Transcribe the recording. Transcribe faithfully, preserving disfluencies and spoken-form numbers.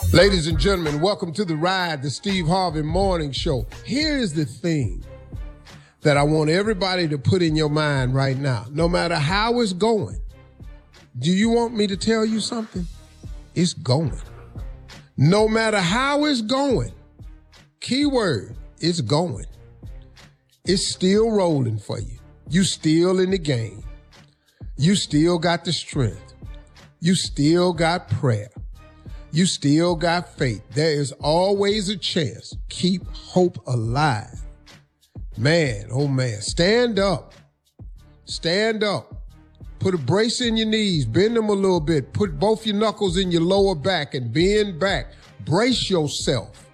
Ladies and gentlemen, welcome to The Ride, the Steve Harvey Morning Show. Here is the thing that I want everybody to put in your mind right now. No matter how it's going, do you want me to tell you something? It's going. No matter how it's going, keyword, it's going. It's still rolling for you. You still in the game. You still got the strength. You still got prayer. You still got faith. There is always a chance. Keep hope alive. Man, oh man, stand up. Stand up. Put a brace in your knees. Bend them a little bit. Put both your knuckles in your lower back and bend back. Brace yourself.